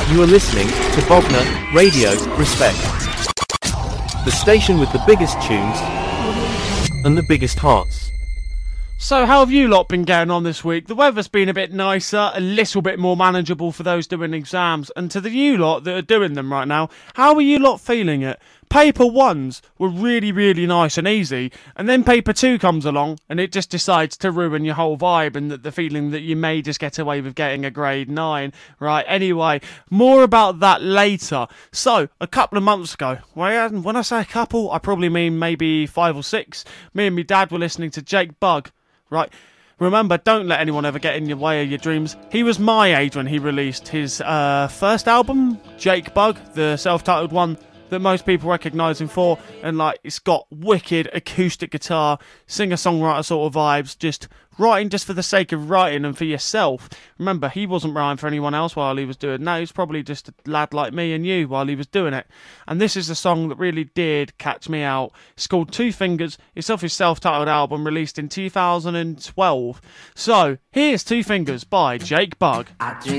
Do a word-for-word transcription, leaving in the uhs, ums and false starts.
You are listening to Bognor Radio Respect, the station with the biggest tunes and the biggest hearts. So how have you lot been getting on this week? The weather's been a bit nicer, a little bit more manageable for those doing exams. And to the you lot that are doing them right now, how are you lot feeling it? Paper ones were really, really nice and easy. And then paper two comes along and it just decides to ruin your whole vibe and that the feeling that you may just get away with getting a grade nine. Right, anyway, more about that later. So, a couple of months ago, when I say a couple, I probably mean maybe five or six, me and my dad were listening to Jake Bugg. Right, remember, don't let anyone ever get in your way of your dreams. He was my age when he released his uh, first album, Jake Bugg, the self-titled one that most people recognise him for, and like it's got wicked acoustic guitar, singer-songwriter sort of vibes, just writing just for the sake of writing and for yourself. Remember, he wasn't writing for anyone else while he was doing that. He was probably just a lad like me and you while he was doing it. And this is a song that really did catch me out. It's called Two Fingers. It's off his self-titled album released in two thousand twelve. So, here's Two Fingers by Jake Bugg. I dream